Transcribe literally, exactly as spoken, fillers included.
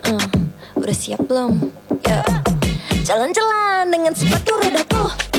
Uh, udah siap belum? Yeah. Jalan-jalan dengan sepatu rodaku.